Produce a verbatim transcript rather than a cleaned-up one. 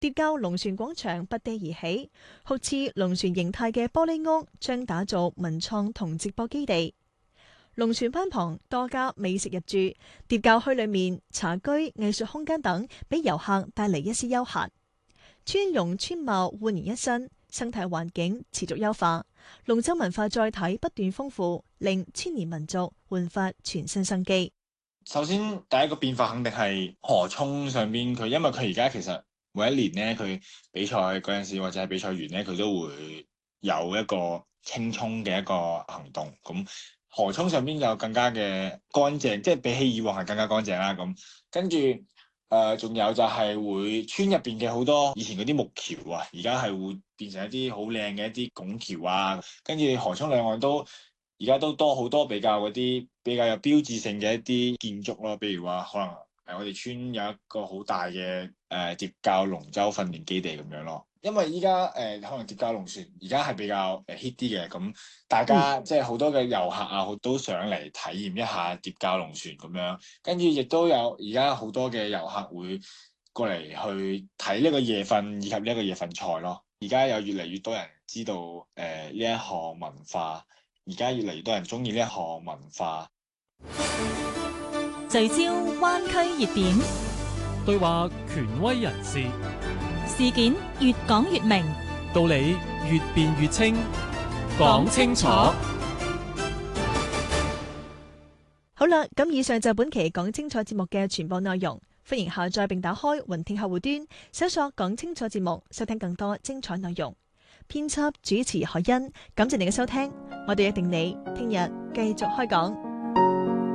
蝶滘龍船廣場拔地而起，好似龍船形態嘅玻璃屋將打造文創同直播基地。龍船灣旁多家美食入駐，蝶滘墟裏面茶居、藝術空間等，俾遊客帶嚟一絲休閒。村容村貌煥然一新，生態環境持續優化，龍舟文化載體不斷豐富，令千年民族煥發全新生機。 首先第一個變化肯定係河涌上邊，佢因為佢而家其實每一年咧，佢比賽嗰陣時或者係比賽完咧，佢都會有一個清沖嘅一個行動。咁河涌上邊有更加嘅乾淨，即係比起以往係更加乾淨啦。咁跟住誒，仲有就係會村入邊嘅好多以前嗰啲木橋啊，而家係會變成一啲好靚嘅一啲拱橋啊。跟住河涌兩岸都而家都多好多比較嗰啲比較有標誌性嘅一啲建築咯，譬如話可能誒我哋村有一個好大嘅誒蝶滘龍舟訓練基地咁樣咯。因為依家誒可能蝶滘龍船而家係比較誒 hit 啲嘅，咁大家、嗯、即係好多嘅遊客啊，都想嚟體驗一下蝶滘龍船咁樣。跟住亦都有而家好多嘅遊客會過嚟去睇呢個夜訓以及呢一個夜訓賽咯。而家有越嚟越多人知道誒呢一項文化。而家越嚟越多人中意呢一項文化。 聚焦灣區熱點， 對話權威人士， 事件越講越明， 道理越辯越清，講清楚。 好啦，咁以上就本期講清楚節目嘅全部內容。歡迎下載並打開雲聽客戶端，搜索講清楚節目，收聽更多精彩內容。編輯主持海欣，感謝你嘅收聽，我哋約定你聽日繼續開講。